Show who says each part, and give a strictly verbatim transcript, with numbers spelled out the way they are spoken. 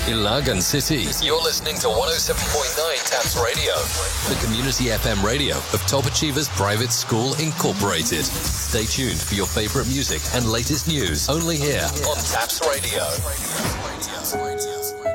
Speaker 1: Ilagan City. You're listening to one oh seven point nine Taps Radio, the community F M radio of Top Achievers Private School Incorporated. Stay tuned for your favorite music and latest news only here on Taps Radio.